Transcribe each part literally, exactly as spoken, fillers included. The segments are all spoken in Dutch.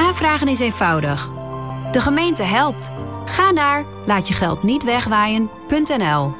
Aanvragen is eenvoudig. De gemeente helpt. Ga naar laatjegeld-niet-wegwaaien.nl.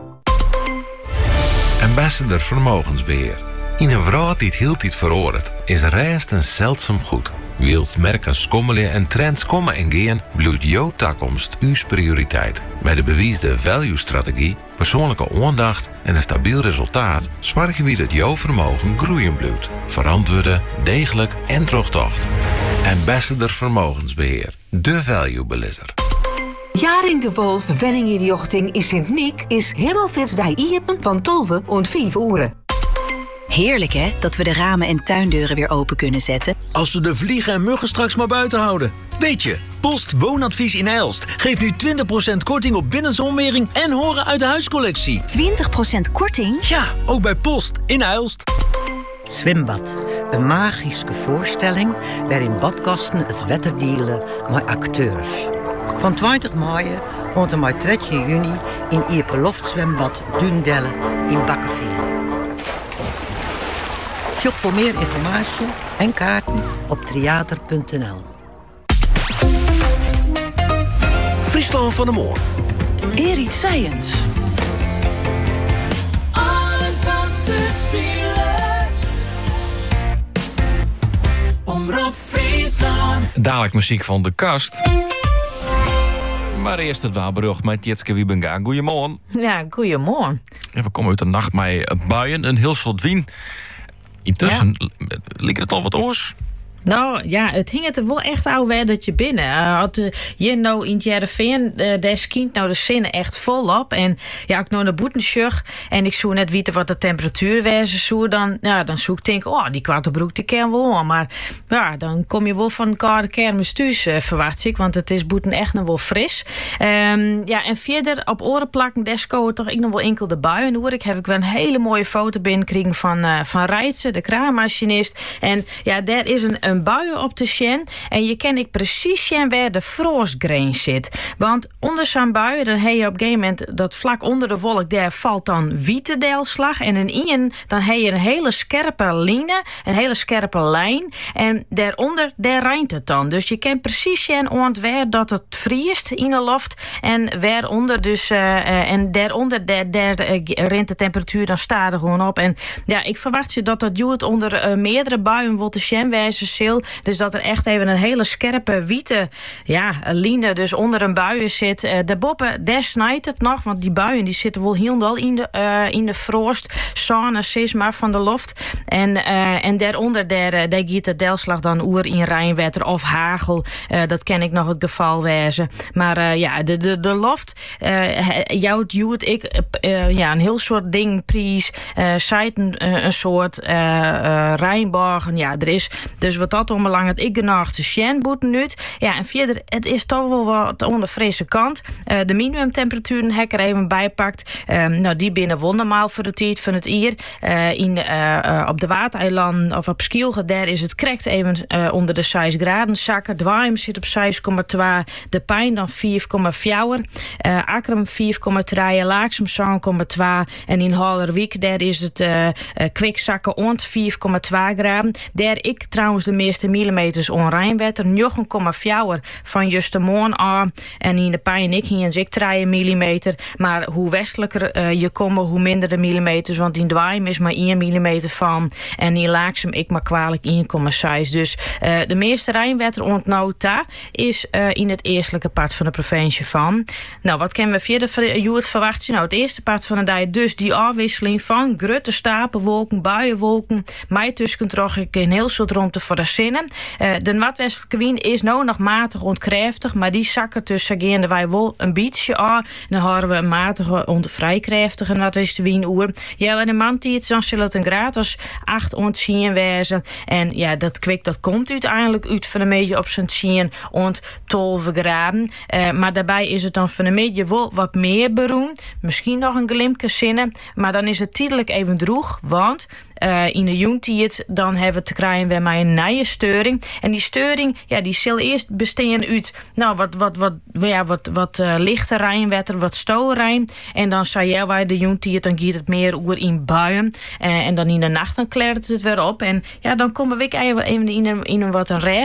Ambassador Vermogensbeheer. In een wereld die het heel tijd veroordeelt, is rest een zeldzaam goed. Wilt merken schommelen en trends komen en gaan, blijft jouw toekomst uw prioriteit. Bij de bewiesde value-strategie, persoonlijke aandacht en een stabiel resultaat zorgen we dat jouw vermogen groeien blijft. Verantwoorden, degelijk en terugtocht. Ambassador Vermogensbeheer. De value-belisser. Jaring de Wolf, Wenningenjochting in Sint-Nick is Hemelvaartsdag iepen van tolve en vijf uur. Heerlijk hè, dat we de ramen en tuindeuren weer open kunnen zetten. Als we de vliegen en muggen straks maar buiten houden. Weet je, Post Woonadvies in Ijlst geeft nu twintig procent korting op binnenzonmering en horen uit de huiscollectie. twintig procent korting? Ja, ook bij Post in Ijlst. Zwembad, een magische voorstelling waarin badgasten het wetter dealen met acteurs. Van twintig mei tot en met drie juni in Ieperloftzwembad Dundelle in Bakkenveer. Zoek voor meer informatie en kaarten op theater punt n l. Friesland van de Moor. Erit Science. Alles wat te spelen. Omroep Friesland. Dadelijk muziek van De Kast. Maar eerst het waarberucht met Tjitske Wiebenga. Goedemorgen. Ja, goedemorgen. En we komen uit de nacht met buien, een heel soort wien. Intussen ja. Lijkt het al wat oors. Nou ja, het hing het er wel echt oude dat je binnen. Uh, had uh, je nou in het Jereveen, uh, daar skient nou de zinnen echt volop. En ja, ik nou naar Boetensjug en ik zoek net weten wat de temperatuur wezen zou, dan, ja, dan zoek ik denk, oh, die kwartenbroek die ken wel aan. Maar ja, dan kom je wel van een koude kermis thuis, uh, verwacht ik, want het is Boeten echt nog wel fris. Um, ja, en verder op oren plakken, desco toch ik nog wel enkel de buien hoor. Ik heb ik wel een hele mooie foto binnenkregen van, uh, van Rijtse, de kraanmachinist. En ja, daar is een, een buien op de sjen. En je ken ik precies sjen waar de frostgrain zit. Want onder zo'n buien, dan heb je op een gegeven moment dat vlak onder de wolk, daar valt dan witte deelslag. En in ien, dan heb je een hele scherpe line, een hele scherpe lijn. En daaronder, daar rijnt het dan. Dus je kent precies sjen waar dat het vriest in de loft. En waaronder dus, uh, en daaronder, daar, daar uh, rent de temperatuur dan stadig gewoon op. En ja, ik verwacht je dat dat duurt onder uh, meerdere buien wat de sjen wijzen. Dus dat er echt even een hele scherpe witte ja, line dus onder een buien zit. Uh, de boppen, daar snijdt het nog. Want die buien die zitten wel heel in de, uh, in de frost. Sauna, sisma van de loft. En, uh, en daaronder, daar, uh, daar gaat de deelslag dan oer in rijnwetter of hagel. Uh, dat ken ik nog het geval wezen. Maar uh, ja, de, de, de loft, uh, jou duwt ik uh, ja, een heel soort ding prijs. Uh, Zijten uh, een soort uh, uh, Rijnborgen. Ja, er is dus wat dat onbelang het ik genoeg te sjen boeten nu. Ja, en verder, het is toch wel wat aan de frisse kant. Uh, de minimumtemperaturen heb ik er even bijpakt. Uh, nou, die binnen wel normaal voor de tijd van het hier. Uh, in, uh, uh, op de Watereilanden of op Skielge, daar is het correct even uh, onder de zes graden zakken. Dwaim zit op zes komma twee. De Pijn dan vier komma vier. Uh, Akrum vier komma drie. Laaksum zeven komma twee. En in Hallerwiek, daar is het uh, uh, kwikzakken rond vier komma twee graden. Daar ik trouwens de meeste millimeters onrijnwetter. negen komma vier van Justemoorn aan. En in de Pijn ik hier ik drie millimeter. Maar hoe westelijker uh, je komt, hoe minder de millimeters. Want in Dwaim is maar één millimeter van. En in Laaksum ik maar kwalijk één komma zes. Dus uh, de meeste rijnwetter ontnota is uh, in het eerstelijke part van de provincie van. Nou, wat kennen we verder van Joert verwachten? Nou, het eerste part van de dag dus die afwisseling van grutte stapelwolken, buienwolken. Mij tussen trog ik een heel soort rondte voor de zinnen. Uh, de noordwestelijke wind is nou nog matig ontkrachtig, maar die zakken tussen gaande wij wel een beetje aan. Dan houden we een matige ontvrijkrachtige noordwestelijke wind oer. Ja, bij de mantiet dan zal het een graad als acht ontzien wezen. En ja, dat kwik dat komt uiteindelijk uit van een beetje op zijn zien ont twaalf graden. Uh, maar daarbij is het dan van een beetje wel wat meer beroemd. Misschien nog een glimpje zinnen, maar dan is het tijdelijk even droeg, want Uh, in de juntiet dan hebben we te krijgen weer maar een nieuwe steuring. En die steuring, ja, die zal eerst bestaan uit nou, wat, wat, wat, ja, wat, wat uh, lichte rijnwetter, wat stoelrijn. En dan zei jij bij de juntiet, dan gaat het meer oer in buien. Uh, en dan in de nacht dan klaart het weer op. En ja, dan komen we even in een, in een wat een